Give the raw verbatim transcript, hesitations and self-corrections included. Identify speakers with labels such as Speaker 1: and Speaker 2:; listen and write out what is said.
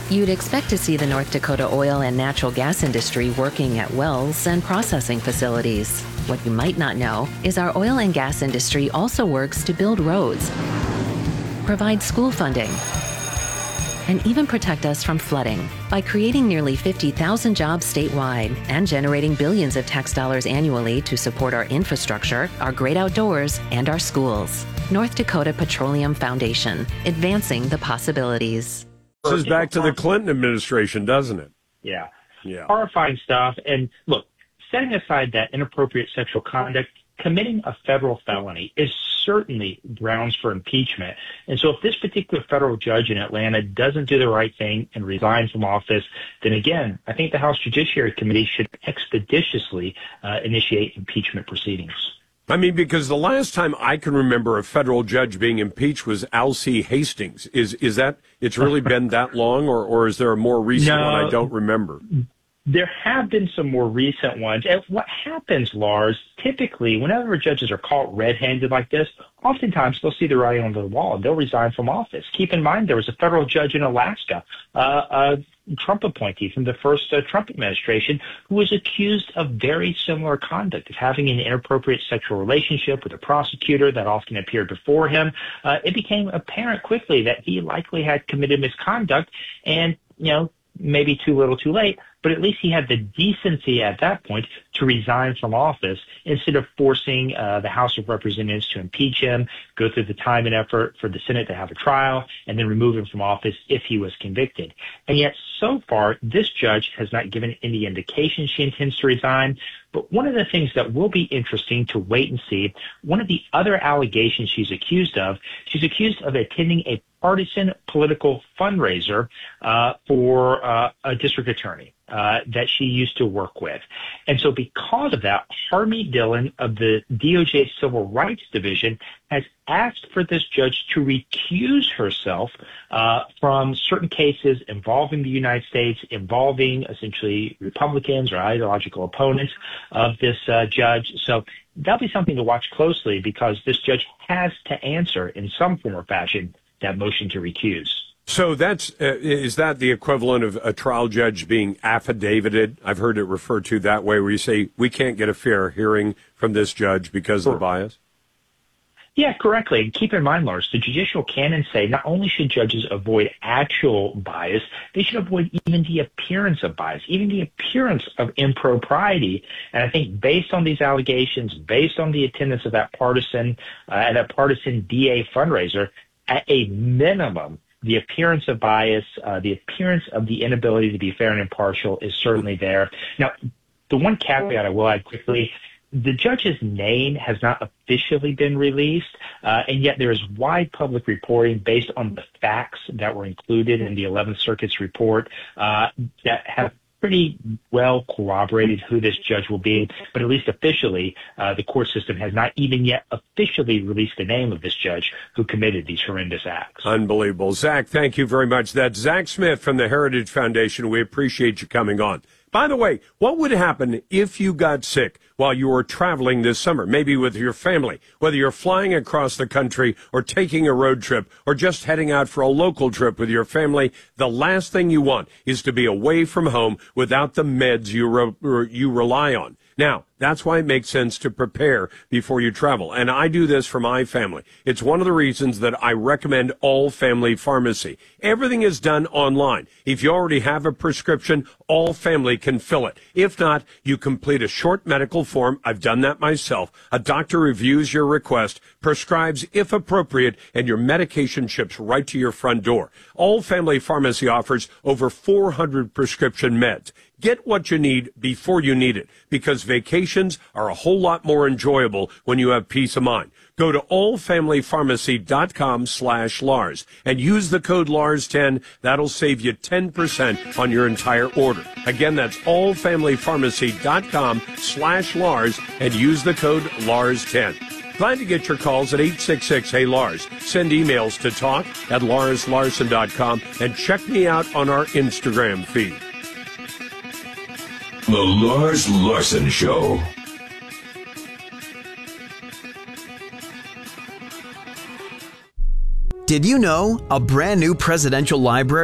Speaker 1: You'd expect to see the North Dakota oil and natural gas industry working at wells and processing facilities. What you might not know is our oil and gas industry also works to build roads, provide school funding, and even protect us from flooding by creating nearly fifty thousand jobs statewide and generating billions of tax dollars annually to support our infrastructure, our great outdoors, and our schools. North Dakota Petroleum Foundation, advancing the possibilities.
Speaker 2: This is back to the Clinton administration, doesn't it?
Speaker 3: Yeah.
Speaker 2: Yeah.
Speaker 3: Horrifying stuff. And look, setting aside that inappropriate sexual conduct, committing a federal felony is certainly grounds for impeachment. And so if this particular federal judge in Atlanta doesn't do the right thing and resign from office, then again, I think the House Judiciary Committee should expeditiously uh, initiate impeachment proceedings.
Speaker 2: I mean, because the last time I can remember a federal judge being impeached was Alcee Hastings. Is is that, it's really been that long, or, or is there a more recent
Speaker 3: no,
Speaker 2: one I don't remember?
Speaker 3: There have been some more recent ones. And what happens, Lars, typically whenever judges are caught red-handed like this, oftentimes they'll see the writing on the wall and they'll resign from office. Keep in mind there was a federal judge in Alaska, uh, a Trump appointee from the first uh, Trump administration, who was accused of very similar conduct, of having an inappropriate sexual relationship with a prosecutor that often appeared before him. Uh, it became apparent quickly that he likely had committed misconduct, and, you know, maybe too little too late, but at least he had the decency at that point to resign from office instead of forcing uh, the House of Representatives to impeach him, go through the time and effort for the Senate to have a trial, and then remove him from office if he was convicted. And yet, so far, this judge has not given any indication she intends to resign. But one of the things that will be interesting to wait and see, one of the other allegations she's accused of, she's accused of attending a partisan political fundraiser uh, for uh, a district attorney uh, that she used to work with. And so because of that, Harmie Dillon of the D O J Civil Rights Division has asked for this judge to recuse herself uh, from certain cases involving the United States, involving essentially Republicans or ideological opponents of this uh, judge. So that'll be something to watch closely, because this judge has to answer in some form or fashion that motion to recuse.
Speaker 2: So that's, uh, is that the equivalent of a trial judge being affidavitted? I've heard it referred to that way, where you say, we can't get a fair hearing from this judge because of the bias?
Speaker 3: Yeah, correctly. And keep in mind, Lars, the judicial canons say not only should judges avoid actual bias, they should avoid even the appearance of bias, even the appearance of impropriety. And I think based on these allegations, based on the attendance of that partisan, uh, that partisan D A fundraiser, at a minimum, the appearance of bias, uh, the appearance of the inability to be fair and impartial is certainly there. Now, the one caveat I will add quickly, the judge's name has not officially been released, uh, and yet there is wide public reporting based on the facts that were included in the eleventh Circuit's report uh, that have pretty well corroborated who this judge will be. But at least officially, uh, the court system has not even yet officially released the name of this judge who committed these horrendous acts.
Speaker 2: Unbelievable. Zach, thank you very much. That's Zach Smith from the Heritage Foundation. We appreciate you coming on. By the way, what would happen if you got sick while you were traveling this summer, maybe with your family, whether you're flying across the country or taking a road trip or just heading out for a local trip with your family? The last thing you want is to be away from home without the meds you re- you rely on. Now, that's why it makes sense to prepare before you travel. And I do this for my family. It's one of the reasons that I recommend All Family Pharmacy. Everything is done online. If you already have a prescription, All Family can fill it. If not, you complete a short medical form. I've done that myself. A doctor reviews your request, prescribes if appropriate, and your medication ships right to your front door. All Family Pharmacy offers over four hundred prescription meds. Get what you need before you need it, because vacations are a whole lot more enjoyable when you have peace of mind. Go to allfamilypharmacy.com slash Lars and use the code Lars ten. That'll save you ten percent on your entire order. Again, that's allfamilypharmacy.com slash Lars and use the code Lars ten. Glad to get your calls at eight six six, hey Lars. Send emails to talk at lars larson dot com and check me out on our Instagram feed.
Speaker 4: The Lars Larson Show.
Speaker 5: Did you know a brand new presidential library